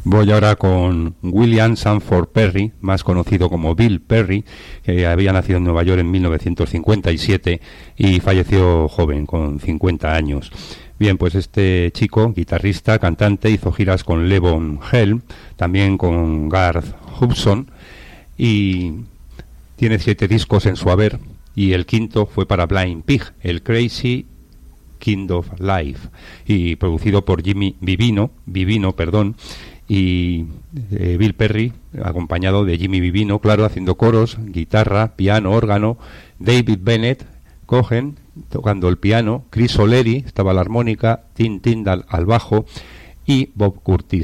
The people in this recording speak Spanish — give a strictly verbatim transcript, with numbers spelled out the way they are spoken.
Voy ahora con William Sanford Perry, más conocido como Bill Perry, que había nacido en Nueva York en mil novecientos cincuenta y siete y falleció joven, con cincuenta años. Bien, pues este chico, guitarrista, cantante, hizo giras con Levon Helm, también con Garth Hudson, y tiene siete discos en su haber, y el quinto fue para Blind Pig, el Crazy Kind of Life, y producido por Jimmy Vivino, Vivino, perdón, y eh, Bill Perry, acompañado de Jimmy Vivino, claro, haciendo coros, guitarra, piano, órgano, David Bennett, Cohen, tocando el piano, Chris O'Leary, estaba la armónica, Tim Tyndall al bajo, y Bob Curtis